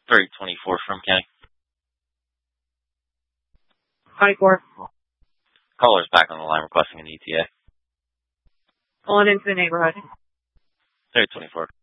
3024 from County. Hi, 4. Caller's back on the line requesting an ETA. Pulling into the neighborhood. 3024.